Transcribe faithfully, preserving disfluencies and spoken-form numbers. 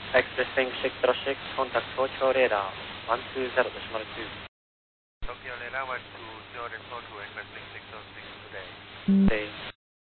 Accessing Sector six, contact Tokyo radar one two zero point two. Tokyo radar one two zero point two, requesting Sector six today. Today.